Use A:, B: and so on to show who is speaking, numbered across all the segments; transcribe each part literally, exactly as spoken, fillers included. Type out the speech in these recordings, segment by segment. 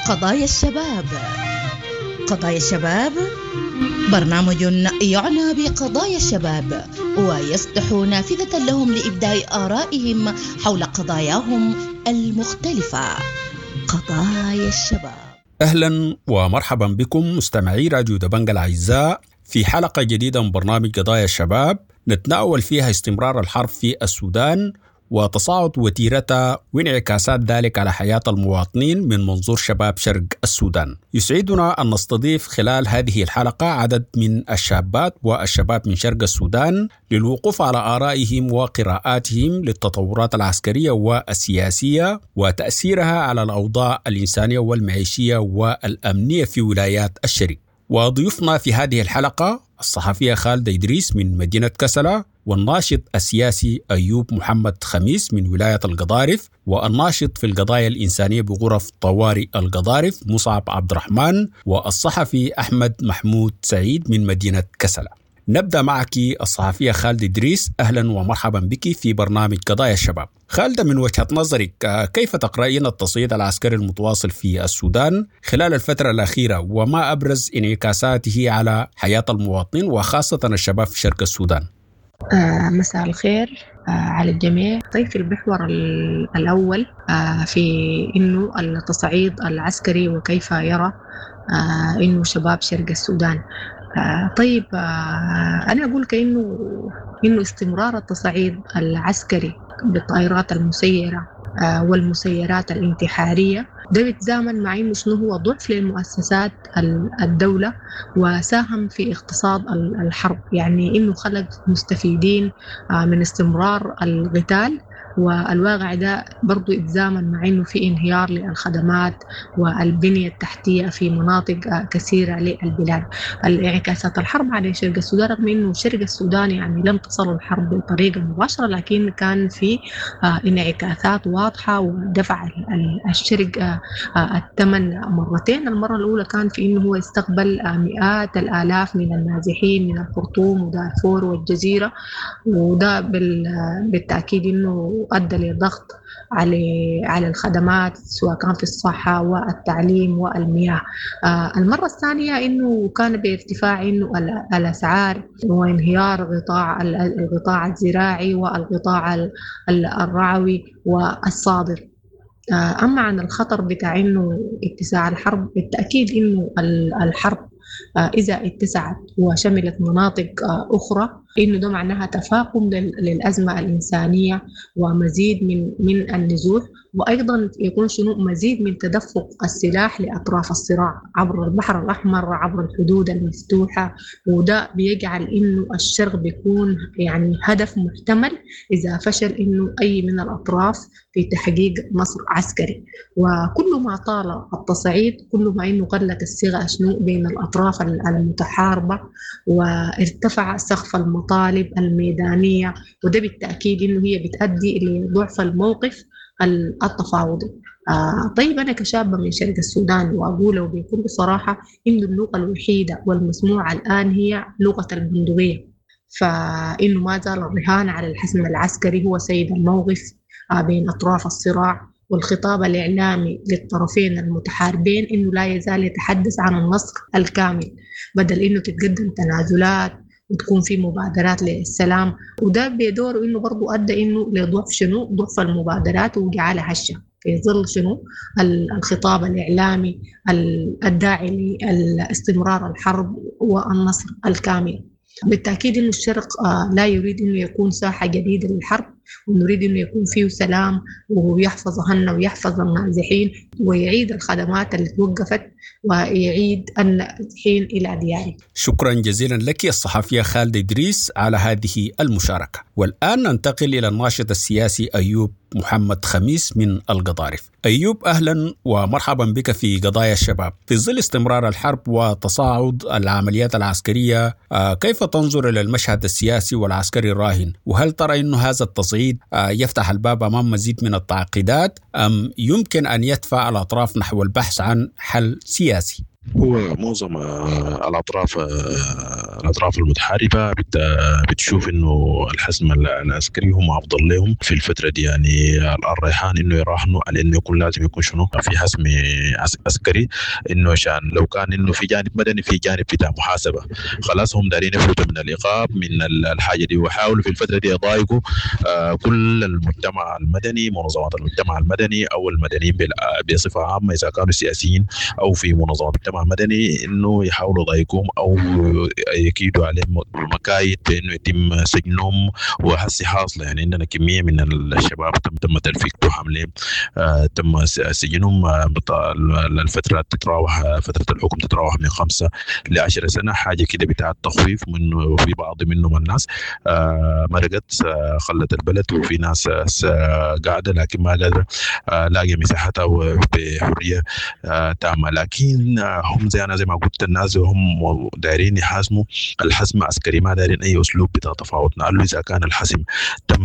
A: قضايا الشباب. قضايا الشباب برنامج يعنى بقضايا الشباب ويفتح نافذة لهم لإبداء آرائهم حول قضاياهم المختلفة. قضايا الشباب.
B: أهلا ومرحبا بكم مستمعي راديو دبنج الأعزاء في حلقة جديدة من برنامج قضايا الشباب نتناول فيها استمرار الحرب في السودان وتصاعد وتيرتها وانعكاسات ذلك على حياة المواطنين من منظور شباب شرق السودان. يسعدنا أن نستضيف خلال هذه الحلقة عدد من الشابات والشباب من شرق السودان للوقوف على آرائهم وقراءاتهم للتطورات العسكرية والسياسية وتأثيرها على الأوضاع الإنسانية والمعيشية والأمنية في ولايات الشرق. وضيوفنا في هذه الحلقة الصحفية خالدة إدريس من مدينة كسلة، والناشط السياسي أيوب محمد خميس من ولاية القضارف، والناشط في القضايا الإنسانية بغرف طوارئ القضارف مصعب عبد الرحمن، والصحفي أحمد محمود سعيد من مدينة كسلة. نبدأ معك الصحفية خالدة إدريس، أهلا ومرحبا بك في برنامج قضايا الشباب. خالدة، من وجهة نظرك كيف تقرأين التصعيد العسكري المتواصل في السودان خلال الفترة الأخيرة وما أبرز انعكاساته على حياة المواطنين وخاصة الشباب في شرق السودان؟
C: آه مساء الخير آه على الجميع. طيب، في المحور الأول آه في إنه التصعيد العسكري وكيف يرى آه إنه شباب شرق السودان. آه طيب آه أنا أقول كأنه إنه استمرار التصعيد العسكري بالطائرات المسيرة آه والمسيرات الانتحارية ده بيتزامن مع إنه شنو هو ضعف للمؤسسات الدولة وساهم في اقتصاد الحرب، يعني إنه خلق مستفيدين آه من استمرار القتال، والواقع ده برضو يتزامن مع إنه في انهيار للخدمات والبنية التحتية في مناطق كثيرة للبلاد. الانعكاسات الحرب على شرق السودان، رغم إنه شرق السودان يعني لم تصل الحرب بطريقة مباشرة، لكن كان في انعكاسات واضحة ودفع الشرق الثمن مرتين. المرة الأولى كان في إنه هو استقبل مئات الآلاف من النازحين من الخرطوم ودارفور والجزيرة، وده بالتأكيد إنه أدى لضغط على على الخدمات سواء كان في الصحة والتعليم والمياه. آه المرة الثانية إنه كان بارتفاع إنه الأسعار وانهيار قطاع القطاع الزراعي والقطاع الرعوي والصادر. آه أما عن الخطر بتاع إنه اتساع الحرب، بالتأكيد إنه الحرب آه إذا اتسعت وشملت مناطق آه أخرى، إنه ده معناها تفاقم للأزمة الإنسانية ومزيد من من النزوح، وأيضا يكون شنو مزيد من تدفق السلاح لأطراف الصراع عبر البحر الأحمر عبر الحدود المفتوحة، وده بيجعل إنه الشرق بيكون يعني هدف محتمل إذا فشل إنه أي من الأطراف في تحقيق نصر عسكري. وكل ما طال التصعيد كل ما إنه قلت الصيغة شنو بين الأطراف المتحاربة وارتفع سقف المطالب الميدانية، وده بالتأكيد إنه هي بتؤدي لضعف الموقف التفاوضي. آه طيب، أنا كشابة من شرق السودان وأقوله بكل صراحة إنه اللغة الوحيدة والمسموعة الآن هي لغة البندقية، فإنه ما زال الرهان على الحسم العسكري هو سيد الموقف آه بين أطراف الصراع، والخطاب الإعلامي للطرفين المتحاربين إنه لا يزال يتحدث عن النصر الكامل بدل إنه تتقدم تنازلات وتكون في مبادرات للسلام. وده بيدور إنه برضو أدى إنه لضعف شنو ضعف المبادرات وجعلها هشة في ظل شنو الخطاب الإعلامي الداعي لاستمرار الحرب والنصر الكامل. بالتأكيد إنه الشرق لا يريد إنه يكون ساحة جديدة للحرب، ونريد إنه يكون فيه سلام ويحفظ أهلنا ويحفظ النازحين ويعيد الخدمات اللي توقفت ويعيد النازحين إلى ديارهم.
B: شكرا جزيلا لك الصحفية خالدة إدريس على هذه المشاركة. والآن ننتقل إلى الناشط السياسي أيوب محمد خميس من القضارف. أيوب، أهلا ومرحبا بك في قضايا الشباب. في ظل استمرار الحرب وتصاعد العمليات العسكرية، كيف تنظر إلى المشهد السياسي والعسكري الراهن؟ وهل ترى أن هذا التصعيد يفتح الباب أمام مزيد من التعقيدات أم يمكن أن يدفع الأطراف نحو البحث عن حل سياسي؟
D: هو معظم آه، الأطراف آه، الأطراف المتحاربة بت- بتشوف إنه الحزم ال- العسكري هم أفضل لهم في الفترة دي. يعني الريحان إنه يراهنوا على إنه يكون لازم يكون شنو في حزم عس- عسكري، إنه عشان لو كان إنه في جانب مدني في جانب بتاع محاسبة، خلاص هم دارين يفوتوا من الإيقاف من ال- الحاجة دي، ويحاولوا في الفترة دي يضايقوا آه، كل المجتمع المدني، منظمات المجتمع المدني أو المدنيين بال- بصفة عامة، إذا كانوا سياسيين أو في منظمات مجتمع مدني، انه يحاولوا يضايقوهم او يكيدوا عليهم مكايد بانه يتم سجنهم. وهسي حاصله، يعني عندنا كميه من الشباب تم تم تلفيقهم حملهم، آه تم س- سجنهم. آه بط- الفتره تتراوح آه، فتره الحكم تتراوح من خمسه لعشر سنه، حاجه كده بتاع التخويف منه. في بعض منهم الناس آه مرقت، آه خلت البلد، وفي ناس آه قاعده لكن ما قادره آه لاقي مساحتها بحريه آه تامه. لكن آه هم زي انا زي ما قلت، الناس هم دايرين يحاسموا الحسم عسكري، ما دايرين اي اسلوب بتاع تفاوض. قال له اذا كان الحسم تم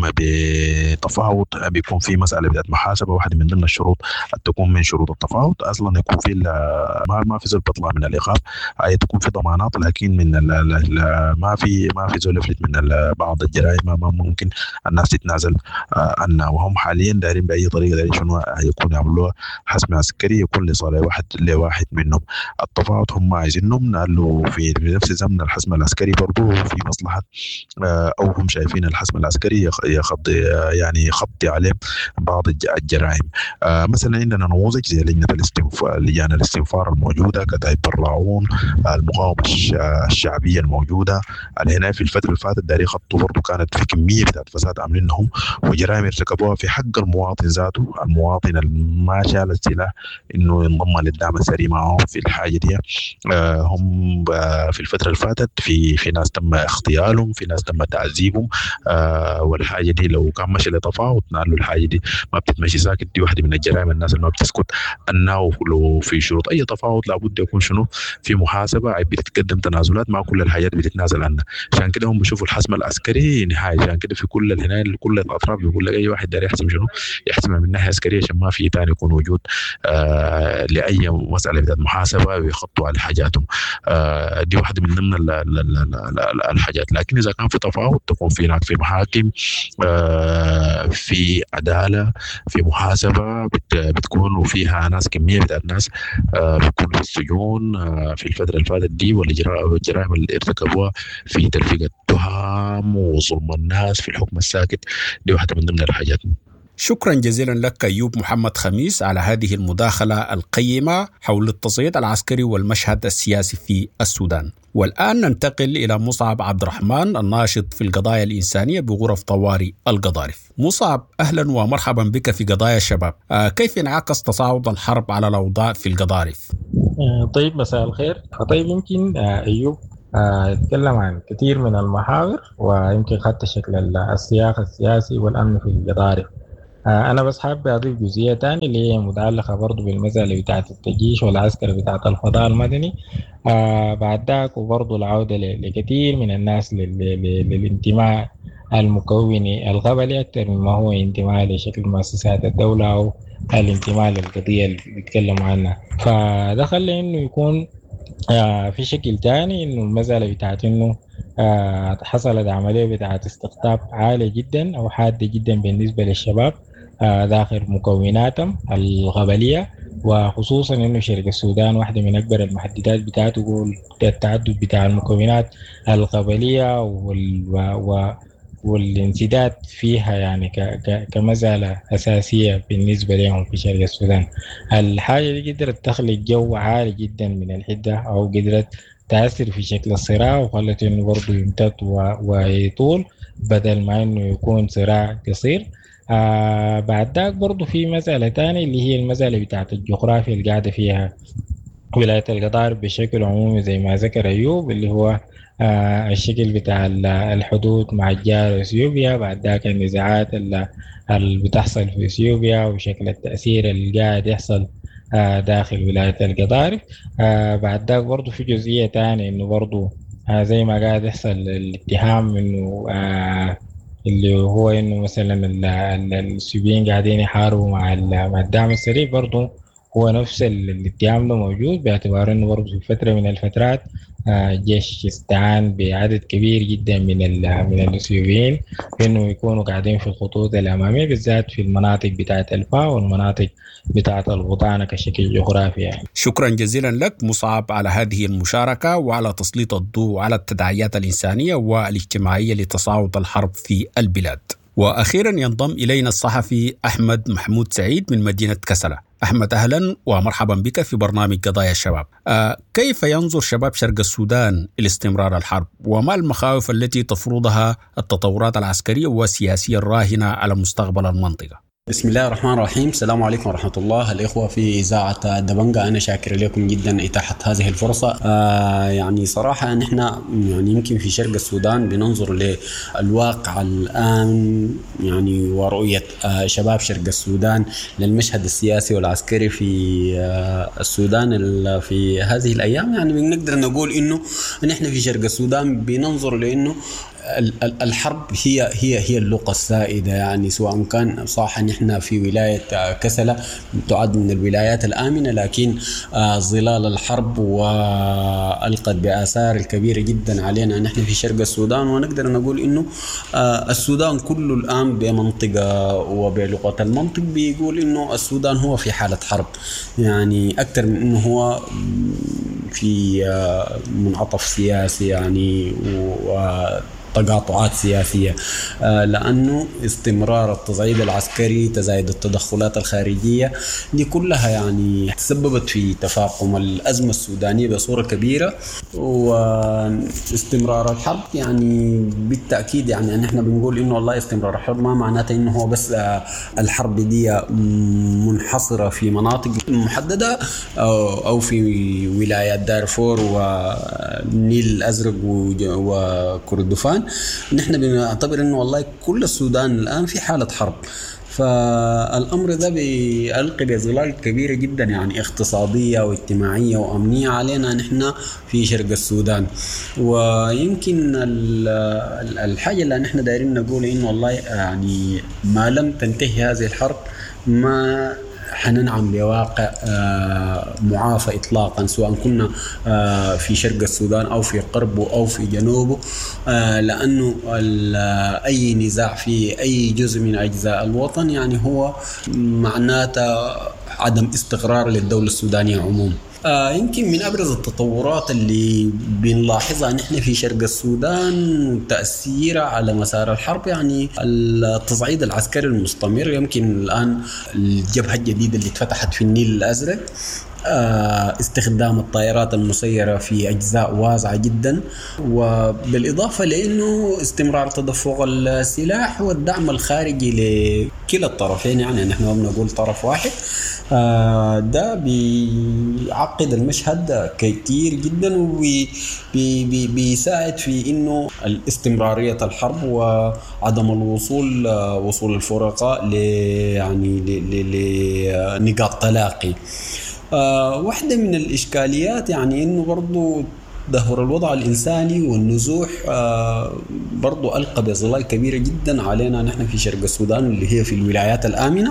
D: بتفاوض بيكون في مساله بتاعت محاسبه، واحده من ضمن الشروط ان تكون من شروط التفاوض اصلا يكون في ما ما في زول بيطلع من الايقاف، اي تكون في ضمانات. لكن من ال ال ما في ما في زول يفلت من بعض الجرائم، ما ممكن الناس تتنازل عنها. وهم حاليا دايرين باي طريقه دايرين شنو يكون يعملوها حسم عسكري يكون لصالح واحد لواحد منهم. التفاوض هم عايزينهم، قالوا في نفس زمن الحسم العسكري برضه في مصلحه، او هم شايفين الحسم العسكري يخض يعني يخطي عليه بعض الجرائم. مثلا عندنا نموذج زي لجنه الاستنفار، لجان الاستنفار الموجوده، كتائب الراعون، المقاومه الشعبيه الموجوده هنا في الفتره اللي فاتت، داري خطوا برضه كانت في كميه بتاعت فساد عاملينهم وجرائم ارتكبوها في حق المواطن ذاته، المواطن اللي ما شال السلاح انه ينضم للدعم السري معهم في الحاجه دي. آه هم آه في الفتره اللي فاتت في في ناس تم اغتيالهم، في ناس تم تعذيبهم. آه والحاجه دي لو كان مشي لتفاوض نقول له الحاجه دي ما بتتمشي ساكت. دي واحده من الجرائم الناس اللي ما بتسكت انه لو في شروط اي تفاوض لابد يكون شنو في محاسبه، بتتقدم تنازلات، ما كل الحاجات بتتنازل عنها. عشان كده هم بيشوفوا الحسم العسكري نهايه. عشان كده في كل الهنا كل الاطراف بيقول لك اي واحد داري يحسم شنو يحسم من ناحيه عسكريه، عشان ما في ثاني يكون وجود آه لاي مساله بتاعت محاسبه ويخطوا على حاجاتهم. آه دي واحده من ضمن ال ال ال ال الحاجات. لكن اذا كان في تفاوض تكون في هناك في محاكم، آه في عداله، في محاسبه بت بتكون وفيها ناس كميه بتاعت ناس آه بتكون في السجون آه في الفتره اللي فاتت دي، والجرائم اللي ارتكبوها في تلفيق التهم وظلم الناس في الحكم الساكت، دي واحده من ضمن الحاجات.
B: شكرا جزيلا لك أيوب محمد خميس على هذه المداخلة القيمة حول التصعيد العسكري والمشهد السياسي في السودان. والآن ننتقل إلى مصعب عبد الرحمن الناشط في القضايا الإنسانية بغرف طوارئ القضارف. مصعب، أهلا ومرحبا بك في قضايا الشباب. آه كيف انعكس تصاعد الحرب على الأوضاع في القضارف؟
E: آه طيب، مساء الخير. طيب يمكن آه أيوب يتكلم عن كثير من المحاور، ويمكن خدت شكل السياق السياسي والأمن في القضارف. أنا بس حابب أضيف جزئية تانية اللي هي متعلقة برضو بالمسألة بتاعة التجيش والعسكر بتاعة الفضاء المدني. آه بعد ذاك وبرضو العودة لكثير من الناس للانتماء المكوني القبلي أكثر مما هو انتماء لشكل مؤسسات الدولة أو الانتماء للقضية اللي بيتكلموا عنها. فده خلى إنه يكون آه في شكل تاني إنه المسألة بتاعت إنه آه حصلت عملية بتاعت استقطاب عالية جدا أو حادة جدا بالنسبة للشباب آه داخل مكوناتهم القبلية، وخصوصا إنه شرق السودان واحدة من أكبر المحددات بتاعته التعدد بتاع المكونات القبلية وال و والانسداد فيها يعني كمسألة أساسية بالنسبة لهم في شرق السودان. الحاجة دي قدرت تخلق جو عالي جدا من الحدة أو قدرت تأثر في شكل الصراع، وخلت إنه برضه يمتد ويطول بدل ما إنه يكون صراع قصير. آه بعد ذاك برضه في مسألة تانية اللي هي المسألة بتاعت الجغرافيا اللي قاعدة فيها ولاية القضارف بشكل عمومي زي ما ذكر أيوب، اللي هو آه الشكل بتاع الحدود مع الجار اثيوبيا، بعد ذاك النزاعات اللي بتحصل في اثيوبيا وشكل التأثير اللي قاعد يحصل آه داخل ولاية القضارف. آه بعد ذاك برضو في جزئية تانية انه برضو آه زي ما قاعد يحصل الاتهام انه آه اللي هو انه مثلا السوريين قاعدين يحاربوا مع مع الدعم السريع، برضو هو نفس الاتهام ده موجود، باعتبار انه برضه في فتره من الفترات الجيش استعان بعدد كبير جدا من من الاثيوبيين بانه يكونوا قاعدين في الخطوط الاماميه، بالذات في المناطق بتاعه الفا والمناطق بتاعه البطانه كشكل جغرافي يعني.
B: شكرا جزيلا لك مصعب على هذه المشاركه وعلى تسليط الضوء على التداعيات الانسانيه والاجتماعيه لتصاعد الحرب في البلاد. وأخيرا ينضم إلينا الصحفي أحمد محمود سعيد من مدينة كسلة. أحمد أهلا ومرحبا بك في برنامج قضايا الشباب. آه كيف ينظر شباب شرق السودان لاستمرار الحرب، وما المخاوف التي تفرضها التطورات العسكرية والسياسية الراهنة على مستقبل المنطقة؟
F: بسم الله الرحمن الرحيم. السلام عليكم ورحمة الله. الإخوة في إذاعة دبنجة، أنا شاكر لكم جدا إتاحة هذه الفرصة. آه يعني صراحة نحن يعني يمكن في شرق السودان بننظر للواقع الآن يعني ورؤية آه شباب شرق السودان للمشهد السياسي والعسكري في آه السودان في هذه الأيام. يعني بنقدر نقول إنه نحن في شرق السودان بننظر لأنه الحرب هي هي هي اللغة السائدة، يعني سواء كان صح نحن في ولاية كسلة تعد من الولايات الآمنة، لكن ظلال الحرب وألقت بآثار الكبيرة جدا علينا نحن في شرق السودان. ونقدر نقول إنه السودان كله الآن بمنطقة وبلغة المنطق بيقول إنه السودان هو في حالة حرب، يعني أكثر من إنه هو في منعطف سياسي يعني و تقاطعات سياسية، لأنه استمرار التصعيد العسكري تزايد التدخلات الخارجية دي كلها يعني تسببت في تفاقم الأزمة السودانية بصورة كبيرة. واستمرار الحرب يعني بالتأكيد يعني نحن بنقول إنه والله استمرار الحرب ما معناته إنه هو بس الحرب دي منحصرة في مناطق محددة أو في ولايات دارفور والنيل الأزرق وكردفان. نحن بنعتبر انه والله كل السودان الان في حالة حرب، فالامر ده بيلقي بظلال كبيرة جدا يعني اقتصادية واجتماعية وامنية علينا نحن في شرق السودان. ويمكن الحاجة اللي نحن دايرين نقول انه والله يعني ما لم تنتهي هذه الحرب ما حننعم بواقع معافى إطلاقا، سواء كنا في شرق السودان أو في قربه أو في جنوبه، لأنه أي نزاع في أي جزء من أجزاء الوطن يعني هو معناته عدم استقرار للدولة السودانية عموما. آه يمكن من أبرز التطورات اللي بنلاحظها نحن في شرق السودان تأثيرها على مسار الحرب يعني التصعيد العسكري المستمر. يمكن الآن الجبهة الجديدة اللي اتفتحت في النيل الأزرق، استخدام الطائرات المسيرة في أجزاء واسعة جدا، وبالإضافة لأنه استمرار تدفق السلاح والدعم الخارجي لكلا الطرفين، يعني نحن ما بنقول طرف واحد. ده بيعقد المشهد كتير جدا وبيساعد في إنه الاستمرارية الحرب وعدم الوصول وصول الفرقاء ل يعني لنقاط تلاقي. آه واحدة من الإشكاليات يعني إنه برضو دهور الوضع الإنساني والنزوح آه برضو ألقى بظلال كبيرة جدا علينا نحن في شرق السودان اللي هي في الولايات الآمنة.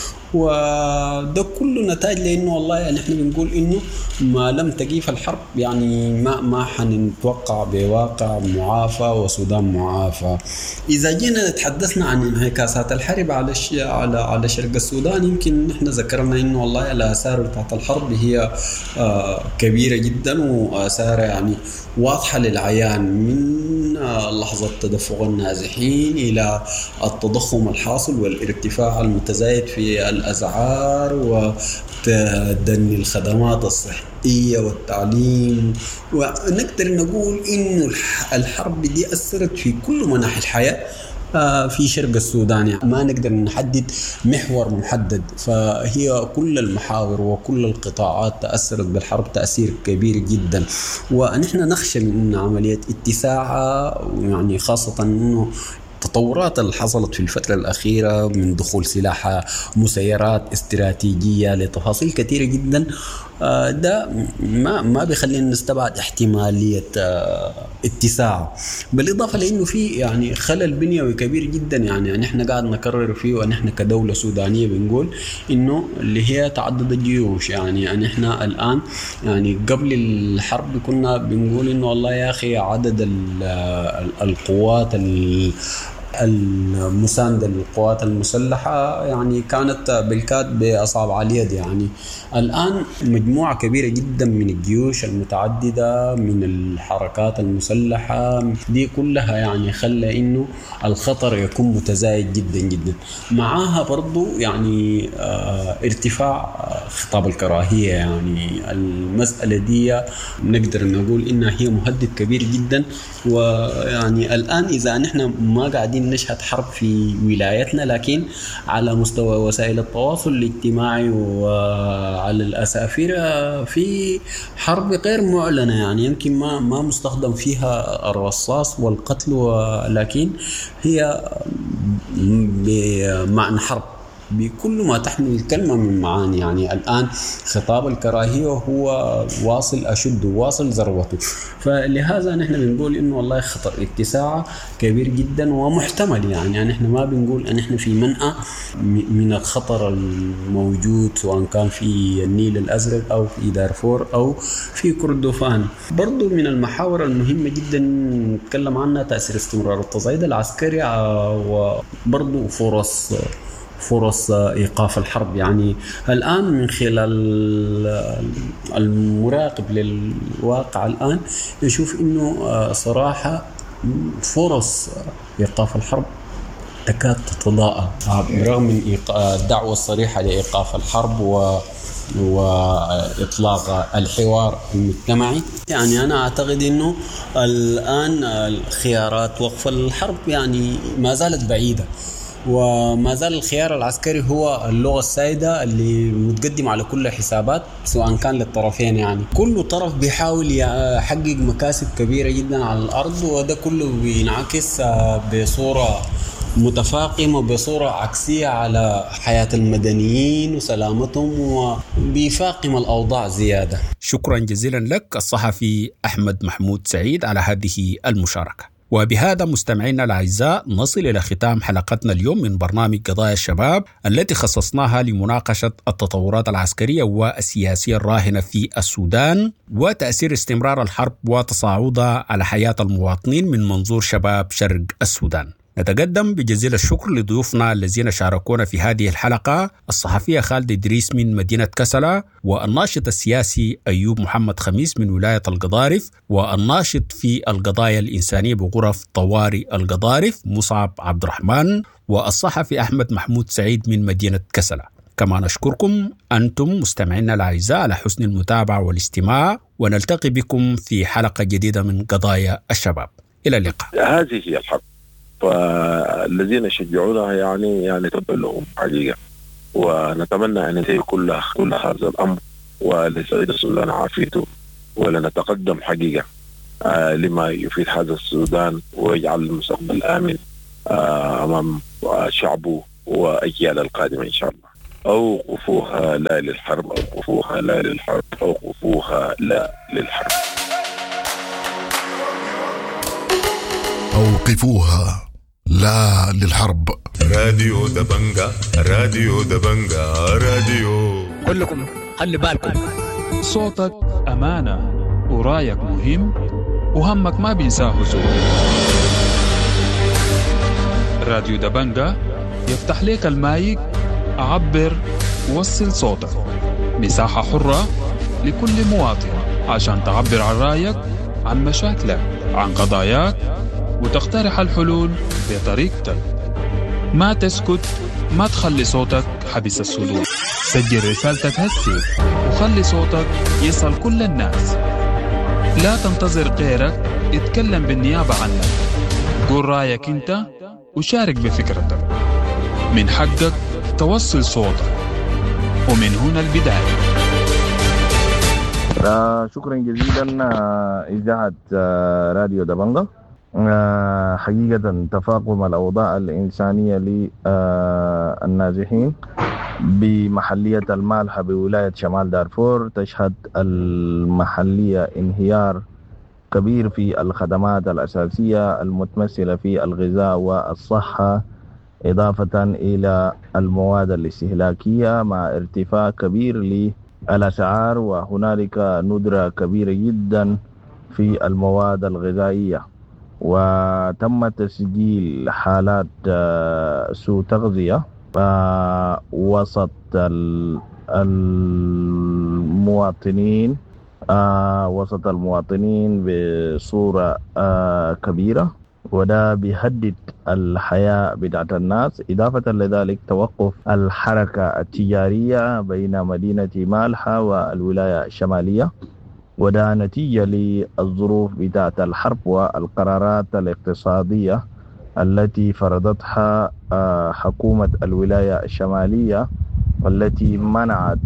F: وده كله نتاج لأنه والله يعني احنا بنقول إنه ما لم تقيف الحرب يعني ما ما حنتوقع بواقع معافى وسودان معافى. إذا جينا تحدثنا عن انعكاسات الحرب على على على شرق السودان، يمكن نحن ذكرنا إنه والله الآثار بتاعت الحرب هي آه كبيرة جدا وآثار يعني واضحة للعيان، من لحظة تدفق النازحين إلى التضخم الحاصل والارتفاع المتزايد في الأسعار وتدني الخدمات الصحية والتعليم. ونقدر نقول إنه الحرب دي أثرت في كل مناحي الحياة في شرق السودان، يعني ما نقدر نحدد محور محدد، فهي كل المحاور وكل القطاعات تأثرت بالحرب تأثير كبير جدا. ونحن نخشى من عملية اتساعها، يعني خاصة إنه التطورات اللي حصلت في الفترة الأخيرة من دخول سلاح مسيرات استراتيجية لتفاصيل كثيرة جدا، ده ما ما بيخلينا نستبعد احتمالية اتساع، بالإضافة لأنه في يعني خلل بنيوي كبير جدا. يعني يعني احنا قاعد نكرر فيه، وان احنا كدولة سودانية بنقول انه اللي هي تعدد الجيوش. يعني يعني احنا الآن يعني قبل الحرب كنا بنقول انه والله يا اخي عدد القوات المساندة للقوات المسلحة يعني كانت بالكاد بأصابع اليد. يعني الآن مجموعة كبيرة جدا من الجيوش المتعددة من الحركات المسلحة دي كلها يعني خلى إنه الخطر يكون متزايد جدا جدا. معاها برضو يعني اه ارتفاع خطاب الكراهية. يعني المسألة دي نقدر نقول إنها هي مهدد كبير جدا. ويعني الآن إذا نحن ما قاعدين نشهد حرب في ولايتنا، لكن على مستوى وسائل التواصل الاجتماعي وعلى الأسافر في حرب غير معلنة. يعني يمكن ما ما مستخدم فيها الرصاص والقتل، ولكن هي بمعنى حرب بكل ما تحمل الكلمة من معاني. يعني الآن خطاب الكراهية هو واصل أشد واصل ذروته. فلهذا نحن بنقول إنه والله خطر اتساع كبير جدا ومحتمل. يعني يعني إحنا ما بنقول أن إحنا في منأى من الخطر الموجود، سواء كان في النيل الأزرق أو في دارفور أو في كردفان. برضو من المحاور المهمة جدا نتكلم عنها تأثير استمرار التصعيد العسكري وبرضو فرص فرص إيقاف الحرب. يعني الآن من خلال المراقب للواقع الآن يشوف إنه صراحة فرص إيقاف الحرب تكاد تتضاءل برغم من الدعوة الصريحة لإيقاف الحرب و وإطلاق الحوار المجتمعي. يعني أنا أعتقد أنه الآن خيارات وقف الحرب يعني ما زالت بعيدة، وما زال الخيار العسكري هو اللغة السائدة اللي متقدم على كل حسابات سواء كان للطرفين. يعني كل طرف بيحاول يحقق مكاسب كبيرة جدا على الأرض، وده كله بينعكس بصورة متفاقمة بصورة عكسية على حياة المدنيين وسلامتهم، وبيفاقم الأوضاع زيادة.
B: شكرا جزيلا لك الصحفي أحمد محمود سعيد على هذه المشاركة. وبهذا مستمعينا الأعزاء نصل إلى ختام حلقتنا اليوم من برنامج قضايا الشباب التي خصصناها لمناقشة التطورات العسكرية والسياسية الراهنة في السودان وتأثير استمرار الحرب وتصاعدها على حياة المواطنين من منظور شباب شرق السودان. نتقدم بجزيل الشكر لضيوفنا الذين شاركونا في هذه الحلقة: الصحفية خالد إدريس من مدينة كسلا، والناشط السياسي أيوب محمد خميس من ولاية القضارف، والناشط في القضايا الإنسانية بغرف طوارئ القضارف مصعب عبد الرحمن، والصحفي أحمد محمود سعيد من مدينة كسلا. كما نشكركم أنتم مستمعينا الأعزاء على حسن المتابعة والاستماع، ونلتقي بكم في حلقة جديدة من قضايا الشباب. إلى اللقاء.
G: هذه هي الحرب، فالذين يشجعونها يعني يعني تبقى لهم حقيقة، ونتمنى أن ينتهي كل كل هذا الأمر ولسعيد السودان عافيته، ولنتقدم حقيقة آه لما يفيد هذا السودان ويجعل المستقبل آمن آه أمام شعبه وأجيال القادمة إن شاء الله. أوقفوها لا للحرب، أوقفوها لا للحرب، أوقفوها لا للحرب،
H: أوقفوها لا للحرب.
I: راديو دبنجا، راديو دبنجا، راديو
J: كلكم خلي بالكم،
K: صوتك أمانة ورايك مهم وهمك ما بينساه زول. راديو دبنجا يفتح لك المايك، أعبر ووصل صوتك، مساحة حرة لكل مواطن عشان تعبر عن رايك، عن مشاكلك، عن قضاياك، وتقترح الحلول بطريقتك. ما تسكت، ما تخلي صوتك حبس الصدور. سجل رسالتك هسي وخلي صوتك يصل كل الناس. لا تنتظر غيرك اتكلم بالنيابة عنك، قول رأيك انت وشارك بفكرتك. من حقك توصل صوتك، ومن هنا البداية.
L: شكرا جزيلا إذاعة راديو دبنجا. حقيقة تفاقم الأوضاع الإنسانية للنازحين بمحلية المالحة بولاية شمال دارفور تشهد المحلية انهيار كبير في الخدمات الأساسية المتمثلة في الغذاء والصحة، إضافة إلى المواد الاستهلاكية مع ارتفاع كبير للأسعار، وهنالك ندرة كبيرة جدا في المواد الغذائية، وتم تسجيل حالات سوء تغذية وسط المواطنين وسط المواطنين بصورة كبيرة، وده بيهدد الحياة بتاعت الناس. إضافة لذلك توقف الحركة التجارية بين مدينة مالحة والولاية الشمالية، وده نتيجة للظروف بتاعت الحرب والقرارات الاقتصادية التي فرضتها حكومة الولاية الشمالية، والتي منعت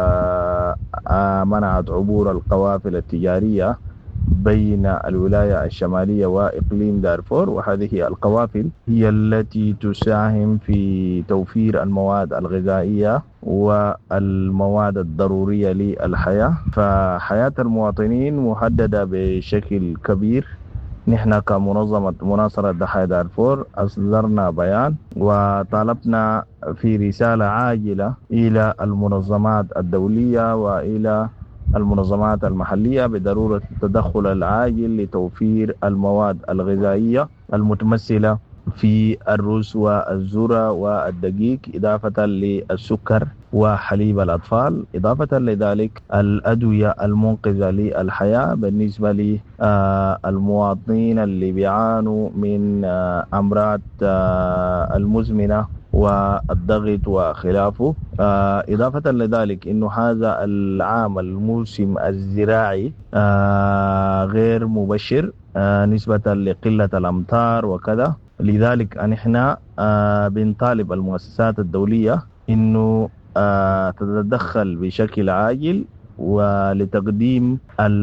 L: منعت عبور القوافل التجارية بين الولاية الشمالية وإقليم دارفور، وهذه القوافل هي التي تساهم في توفير المواد الغذائية والمواد الضرورية للحياة. فحياة المواطنين مهددة بشكل كبير. نحن كمنظمة مناصرة ضحايا دارفور أصدرنا بيان وطالبنا في رسالة عاجلة إلى المنظمات الدولية وإلى المنظمات المحلية بضرورة التدخل العاجل لتوفير المواد الغذائية المتمثلة في الرز والذرة والدقيق، إضافة للسكر وحليب الأطفال، إضافة لذلك الأدوية المنقذة للحياة بالنسبة للمواطنين اللي بيعانوا من أمراض المزمنة والضغط وخلافه. إضافة لذلك إنه هذا العام الموسم الزراعي غير مبشر نسبة لقلة الأمطار وكذا، لذلك نحن بنطالب المؤسسات الدولية إنه تتدخل بشكل عاجل ولتقديم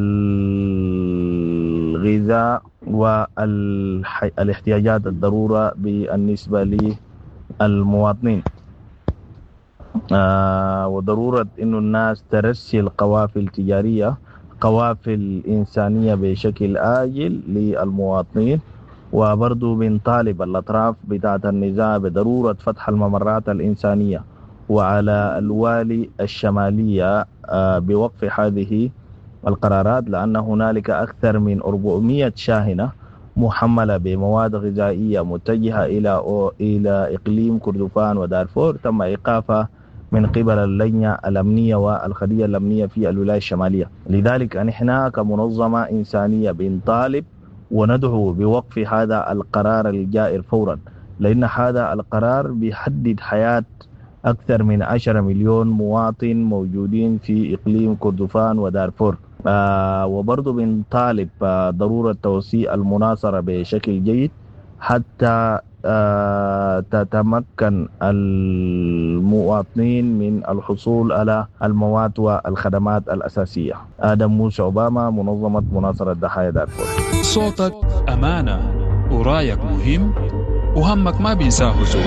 L: الغذاء والاحتياجات الضرورة بالنسبة للمواطنين، وضرورة إنه الناس ترسل قوافل تجارية قوافل إنسانية بشكل آجل للمواطنين. وبرضو بنطالب الأطراف بتاعة النزاع بضرورة فتح الممرات الإنسانية، وعلى الوالي الشمالية بوقف هذه القرارات، لأن هنالك أكثر من أربعمائة شاحنة محملة بمواد غذائية متجهة إلى إلى إقليم كردفان ودارفور تم إيقافها من قبل اللجنة الأمنية والخلية الأمنية في الولاية الشمالية. لذلك نحن كمنظمة إنسانية بنطالب وندعو بوقف هذا القرار الجائر فورا، لأن هذا القرار بيحدد حياة أكثر من عشرة مليون مواطن موجودين في إقليم كردفان ودارفور. آه وبرضو بنطالب آه ضرورة توسيع المناصرة بشكل جيد حتى آه تتمكن المواطنين من الحصول على المواد والخدمات الأساسية. آدم موسى أوباما، منظمة مناصرة ضحايا دارفور.
K: صوتك أمانة ورايك مهم وهمك ما بينساه زول.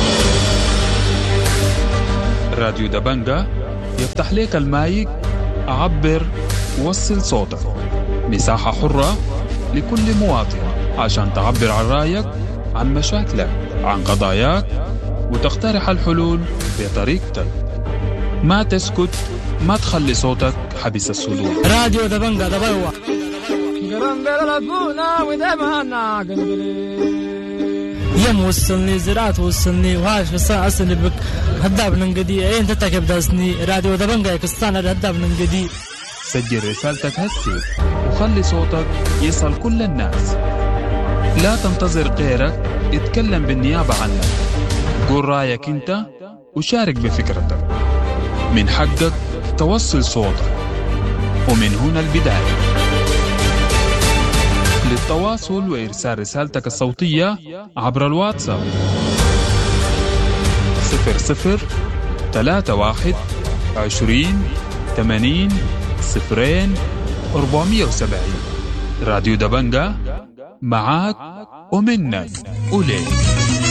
K: راديو دبنجة يفتح لك المايك، عبر وصل صوتك. مساحة حرة لكل مواطن عشان تعبر عن رأيك، عن مشاكلك، عن قضاياك، وتقترح الحلول بطريقتك. ما تسكت، ما تخلي صوتك حبس الصدور.
J: راديو دبنجة دبوا يا موصلني زرعت وصلني وهاش في الساعة أصلي بك هداب ننقدي أين تتكب داسني. راديو دبنجة كستان هداب ننقدي.
K: سجل رسالتك هسي وخلي صوتك يصل كل الناس. لا تنتظر غيرك اتكلم بالنيابة عنك. قول رأيك انت وشارك بفكرتك. من حقك توصل صوتك، ومن هنا البداية. للتواصل وإرسال رسالتك الصوتية عبر الواتساب صفر صفر ثلاثة واحد عشرين ثمانين صفرين أربعمية وسبعين. راديو دبنجة معاك ومنك وليك.